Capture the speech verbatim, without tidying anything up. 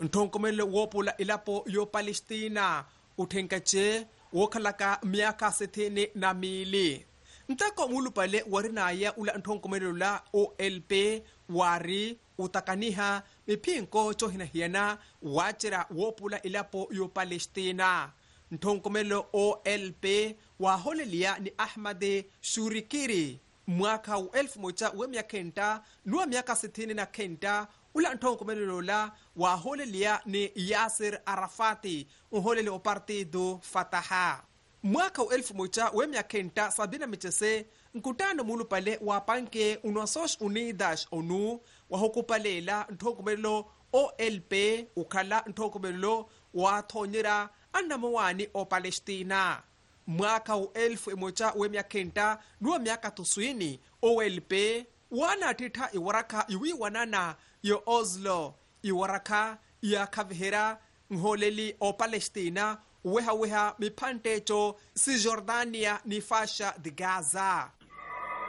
nthonkomelo wopula ilapo yo Palestina uthenkache wokhalaka miaka sithini na mili ntako mulupale warinaya ula nthonkomelo la O L P wari utakaniha mipinko chohinahiana wachira wopula ilapo yo Palestina nthonkomelo O L P waholelia ni Ahmad Shurikiri mwaka wa elfu moja wa mia kenda nuwa miaka sitini na kenda ula nthonkomelo la waholelia ni Yasir Arafati uholele o partido Fataha mwaka wa elfu moja wa mia kenda sabini michese nkutano mulupale wa panke unasos unidas onu wahokupalela nthonkomelo O L P ukhala nthonkomelo wa thonyera anamawani o Palestina mwaka wa elfu moja wa mia kenda nuwa miaka tuswini O L P wana tita iwaraka iwi wanana yo Oslo iwaraka ya kavhera ngholeli o Palestina weha weha mipante cho si Jordania ni fasha de Gaza